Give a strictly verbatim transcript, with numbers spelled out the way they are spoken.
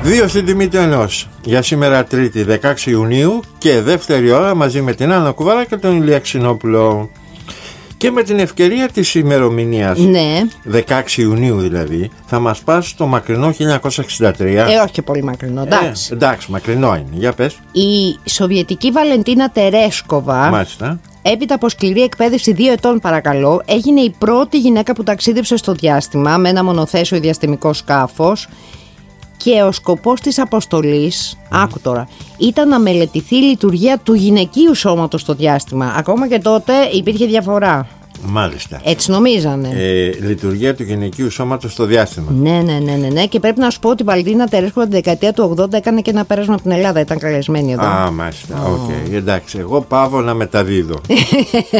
Δύο στην τιμή του ενός. Για σήμερα Τρίτη δεκαέξι Ιουνίου και δεύτερη ώρα μαζί με την Άννα Κουβάρα και τον Ηλία Ξινόπουλο. Και με την ευκαιρία της ημερομηνίας, ναι. δεκαέξι Ιουνίου δηλαδή, θα μας πας στο μακρινό χίλια εννιακόσια εξήντα τρία. Ε, όχι και πολύ μακρινό, εντάξει. Ε, εντάξει, μακρινό είναι. Για πες. Η Σοβιετική Βαλεντίνα Τερέσκοβα, μάλιστα, έπειτα από σκληρή εκπαίδευση δύο ετών παρακαλώ, έγινε η πρώτη γυναίκα που ταξίδεψε στο διάστημα με ένα μονοθέσιο διαστημικό σκάφος. Και ο σκοπός της αποστολής, mm. άκου τώρα, ήταν να μελετηθεί η λειτουργία του γυναικείου σώματος στο διάστημα. Ακόμα και τότε υπήρχε διαφορά. Μάλιστα. Έτσι νομίζανε. Ε, λειτουργία του γυναικείου σώματος στο διάστημα. Ναι, ναι, ναι, ναι, ναι. Και πρέπει να σου πω ότι η Βαλεντίνα Τερέσκοβα τη δεκαετία του ογδόντα έκανε και ένα πέρασμα από την Ελλάδα. Ήταν καλεσμένη εδώ. Α, μάλιστα. Οκ. Oh. Okay. Εντάξει, εγώ πάω να μεταδίδω.